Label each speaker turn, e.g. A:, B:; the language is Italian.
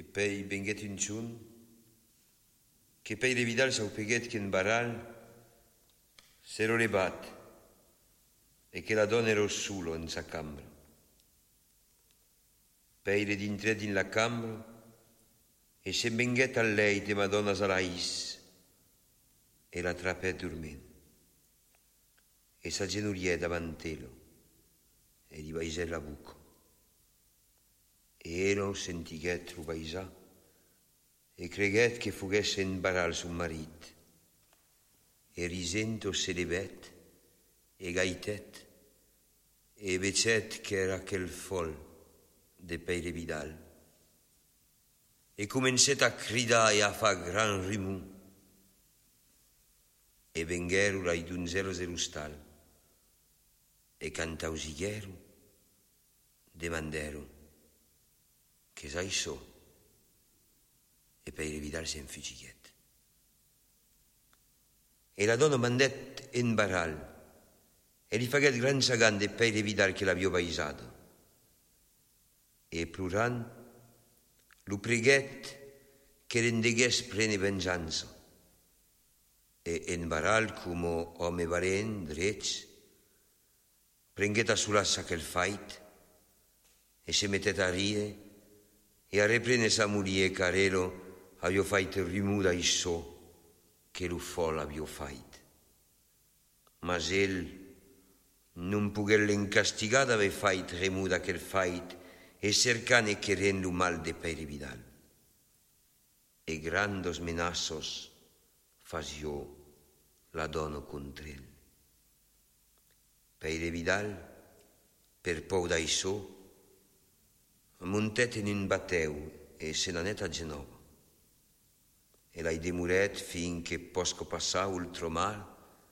A: pei benguet un tchoun, que pei le vidal sa peguet ken baral, s'ero levat, e che la donna ero solo in sa cambra. Pei le dintret in la cambra, e se benguet al lei de Madonna Salaïs, e la trapè dorment, e s'agenoliè davant'elo, e li baisè la buca. E ero sentiguet rubaisà, e creguet che fuguesse in baral son marit, e risento se levet, e gaitet, e vecet che era quel fol de Peire Vidal, e comencet a cridar e a fa gran rimù, e vengueru lai donzelos de l'ostal, e cantausigueru, demanderu, che sai so, e Peire Vidal se'n fuggiguet. E la donna mandet en baral, e li faguet gran sagan de Peire Vidal che l'avio baisado. E plorant, lo preguet che rendegués prene venjanza. E en baral, como home valent, drets, prenguet a sulassa quel fait, e se mettet a rire, e a reprene sa mulie carelo avio fait rimù da issò che lo fol avio fait. Mas el non puguel l'incastigar d'ave fait remù da quel fait e cercant e querent lo mal de Peire Vidal. E grandos menassos fasio la dona contra el. Peire Vidal, per pou d'aissò, montet in un bateu e se n'anet a Genova. E l'ai demuret fin che posco passà ultramar